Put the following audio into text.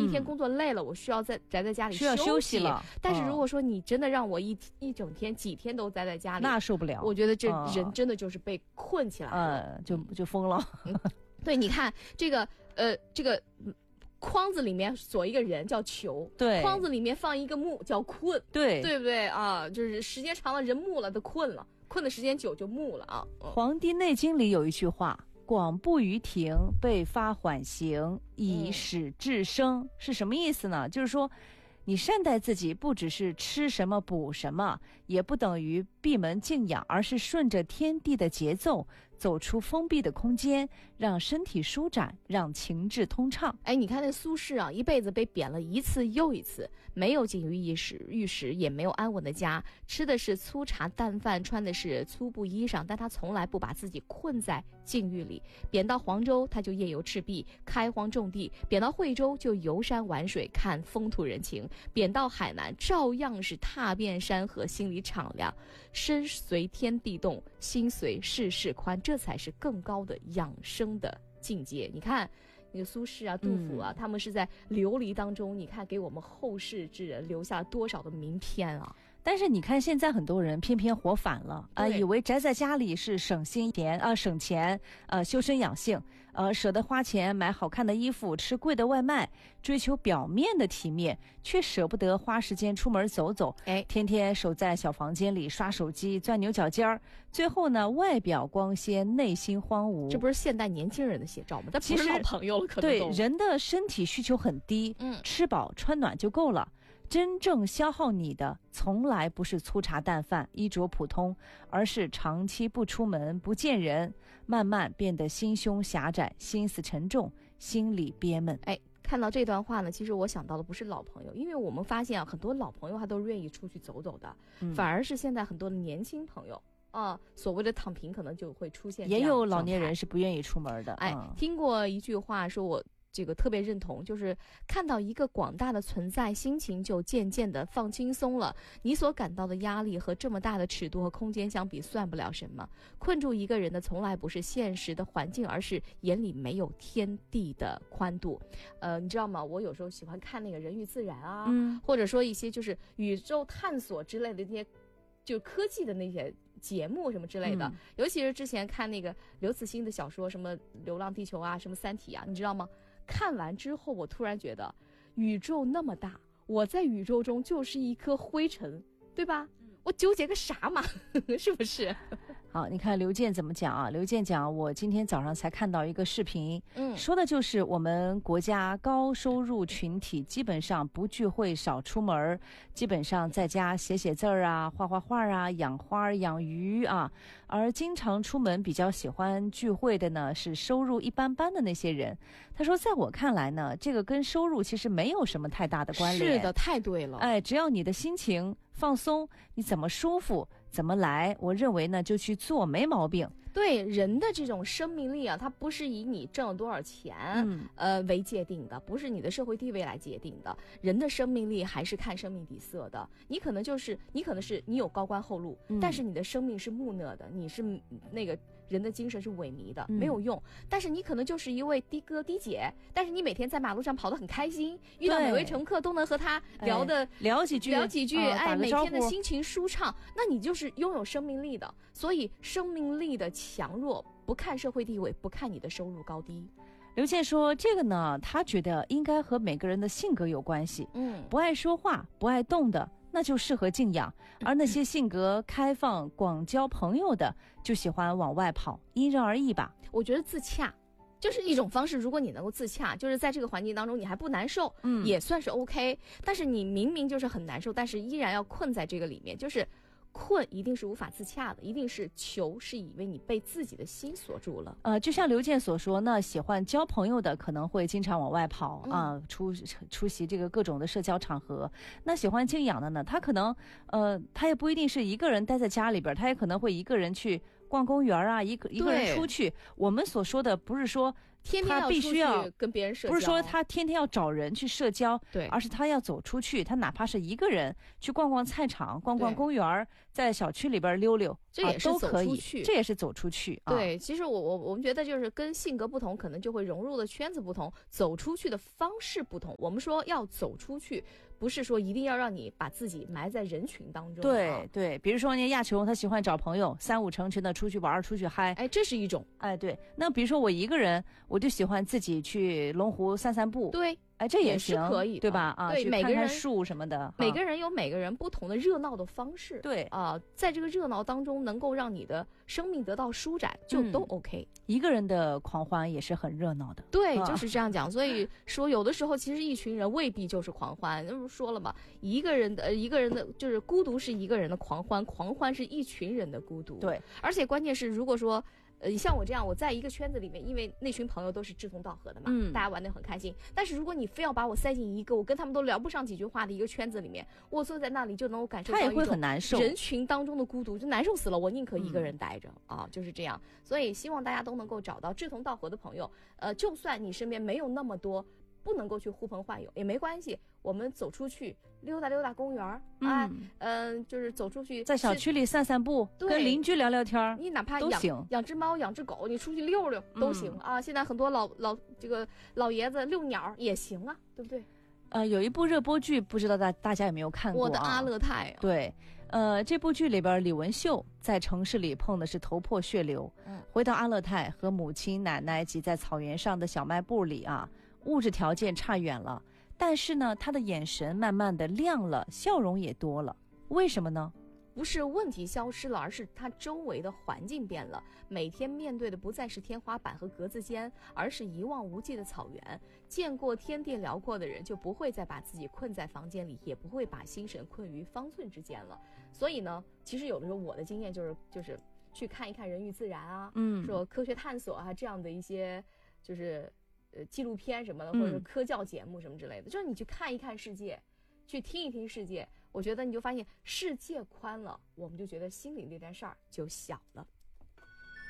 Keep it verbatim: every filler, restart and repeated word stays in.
一天工作累了，我需要在宅在家里需要休息了。 但是如果说你真的让我一、嗯、一整天几天都宅在家里， 那受不了。 我觉得这人真的就是被困起来了， 嗯，就就疯了。 嗯、对，你看这个呃这个。筐子里面锁一个人叫囚， 对， 筐子里面放一个木叫困， 对， 对不对啊？就是时间长了，人木了，都困了，困的时间久就木了啊。 嗯、黄帝内经里有一句话：“广步于庭，被发缓行，以使至生。嗯”是什么意思呢？就是说，你善待自己，不只是吃什么补什么，也不等于闭门静养，而是顺着天地的节奏，走出封闭的空间，让身体舒展，让情志通畅。 哎，你看那苏轼啊，一辈子被贬了一次又一次，没有锦衣玉食，玉食也没有安稳的家，吃的是粗茶淡饭，穿的是粗布衣裳，但他从来不把自己困在境遇里。贬到黄州，他就夜游赤壁，开荒种地；贬到惠州，就游山玩水，看风土人情；贬到海南，照样是踏遍山河，心里敞亮，身随天地动，心随世事宽。这才是更高的养生的境界。你看那个苏轼啊、杜甫啊、嗯、他们是在流离当中，你看给我们后世之人留下多少的名篇啊。 但是你看现在很多人偏偏活反了啊、呃，以为宅在家里是省心钱啊、呃，省钱呃，修身养性，呃，舍得花钱买好看的衣服，吃贵的外卖，追求表面的体面，却舍不得花时间出门走走，哎，天天守在小房间里刷手机、钻牛角尖儿，最后呢，外表光鲜，内心荒芜。 这不是现代年轻人的写照吗？但不是老朋友了，可能对人的身体需求很低，嗯，吃饱穿暖就够了。真正消耗你的从来不是粗茶淡饭、衣着普通，而是长期不出门、不见人，慢慢变得心胸狭窄、心思沉重、心里憋闷。 哎，看到这段话呢，其实我想到的不是老朋友，因为我们发现啊，很多老朋友他都愿意出去走走的，嗯、反而是现在很多的年轻朋友啊，所谓的躺平可能就会出现。 也有老年人是不愿意出门的。 哎，嗯、听过一句话说，我这个特别认同，就是看到一个广大的存在，心情就渐渐的放轻松了。你所感到的压力和这么大的尺度和空间相比，算不了什么。困住一个人的从来不是现实的环境，而是眼里没有天地的宽度。呃，你知道吗？我有时候喜欢看那个人与自然啊，嗯，或者说一些就是宇宙探索之类的那些，就科技的那些节目什么之类的，嗯、尤其是之前看那个刘慈欣的小说，什么《流浪地球》啊，什么《三体》啊，你知道吗？看完之后，我突然觉得，宇宙那么大，我在宇宙中就是一颗灰尘，对吧？我纠结个啥嘛？是不是？ 好，你看刘健怎么讲啊？刘健讲，我今天早上才看到一个视频，嗯，说的就是我们国家高收入群体基本上不聚会、少出门，基本上在家写写字儿啊、画画画啊、养花、养鱼啊，而经常出门、比较喜欢聚会的呢，是收入一般般的那些人。他说，在我看来呢，这个跟收入其实没有什么太大的关联。 是的，太对了。 哎，只要你的心情放松，你怎么舒服怎么来，我认为呢就去做，没毛病。 对人的这种生命力啊，它不是以你挣了多少钱、嗯、呃为界定的，不是你的社会地位来界定的。人的生命力还是看生命底色的。你可能就是你可能是你有高官厚禄、嗯、但是你的生命是木讷的，你是那个人的精神是萎靡的、嗯、没有用。但是你可能就是一位的哥的姐，但是你每天在马路上跑得很开心，遇到每位乘客都能和他聊的、哎、 聊几句聊几句、 呃、 哎，每天的心情舒畅，那你就是拥有生命力的。所以生命力的强弱不看社会地位，不看你的收入高低。 刘健说这个呢，他觉得应该和每个人的性格有关系。嗯，不爱说话不爱动的那就适合静养，而那些性格开放广交朋友的就喜欢往外跑，因人而异吧。 我觉得自洽就是一种方式，如果你能够自洽，就是在这个环境当中你还不难受，嗯，也算是 OK。但是你明明就是很难受，但是依然要困在这个里面，就是困一定是无法自洽的，一定是求是以为你被自己的心锁住了。 呃，就像刘健所说，那喜欢交朋友的可能会经常往外跑啊、呃，出出席这个各种的社交场合。那喜欢静养的呢，他可能呃，他也不一定是一个人待在家里边，他也可能会一个人去逛公园啊，一个一个人出去。我们所说的不是说天天他必须要跟别人社交， 不是说他天天要找人去社交，对，而是他要走出去，他哪怕是一个人去逛逛菜场、逛逛公园，在小区里边溜溜， 这也是走出去， 啊、这也是走出去。 对， 啊、 其实我我我们觉得就是跟性格不同，可能就会融入的圈子不同，走出去的方式不同。我们说要走出去，不是说一定要让你把自己埋在人群当中。 对、 啊、 对，比如说那亚琼，他喜欢找朋友，三五成群的出去玩，出去嗨。 哎，这是一种。 哎，对。那比如说我一个人，我就喜欢自己去龙湖散散步。 对。 哎，这也行， 是可以， 对吧？啊， 对， 去每个人树什么的， 每个人有每个人不同的热闹的方式。 对啊，在这个热闹当中，能够让你的生命得到舒展，就都 OK。 嗯、一个人的狂欢也是很热闹的。 对，啊、就是这样讲。所以说，有的时候其实一群人未必就是狂欢。那不说了嘛，一个人的一个人的就是孤独是一个人的狂欢，狂欢是一群人的孤独。 对， 而且关键是，如果说。呃，像我这样，我在一个圈子里面，因为那群朋友都是志同道合的嘛， 嗯， 大家玩得很开心。但是如果你非要把我塞进一个我跟他们都聊不上几句话的一个圈子里面，我坐在那里就能够感受到一种他也会很难受， 人群当中的孤独，就难受死了。我宁可一个人待着、嗯、啊，就是这样。所以希望大家都能够找到志同道合的朋友。呃，就算你身边没有那么多。不能够去呼朋唤友也没关系，我们走出去溜达溜达公园儿，嗯、啊，嗯、呃，就是走出去， 在小区里散散步，跟邻居聊聊天， 你哪怕都行， 养只猫、养只狗，你出去溜溜都行、嗯、啊。现在很多老老这个老爷子遛鸟也行啊，对不对？ 呃，有一部热播剧，不知道大大家有没有看过、啊？ 我的阿勒泰、啊。 对，呃，这部剧里边，李文秀在城市里碰的是头破血流，嗯，回到阿勒泰和母亲、奶奶挤在草原上的小卖部里啊。物质条件差远了，但是呢，他的眼神慢慢的亮了，笑容也多了。为什么呢？ 不是问题消失了，而是他周围的环境变了。每天面对的不再是天花板和格子间，而是一望无际的草原。见过天地辽阔的人，就不会再把自己困在房间里，也不会把心神困于方寸之间了。所以呢，其实有的时候我的经验就是，就是去看一看人与自然啊，嗯，说科学探索啊，这样的一些就是。呃，纪录片什么的，或者是科教节目什么之类的、嗯，就是你去看一看世界，去听一听世界，我觉得你就发现世界宽了，我们就觉得心里那点事儿就小了。